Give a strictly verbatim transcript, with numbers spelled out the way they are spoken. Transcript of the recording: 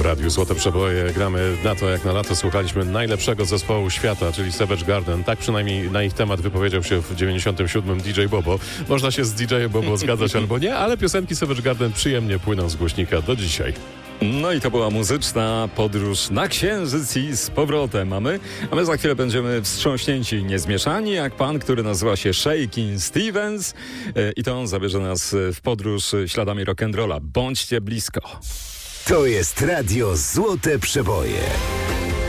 radiu Złote Przeboje. Gramy na to jak na lato. Słuchaliśmy najlepszego zespołu świata, czyli Savage Garden. Tak przynajmniej na ich temat wypowiedział się w dziewięćdziesiątym siódmym D J Bobo. Można się z D J-em Bobo zgadzać albo nie, ale piosenki Savage Garden przyjemnie płyną z głośnika do dzisiaj. No i to była muzyczna podróż na Księżyc i z powrotem mamy. A my za chwilę będziemy wstrząśnięci, niezmieszani, jak pan, który nazywa się Shakin' Stevens. I to on zabierze nas w podróż śladami rock'n'rolla. Bądźcie blisko. To jest radio Złote Przeboje.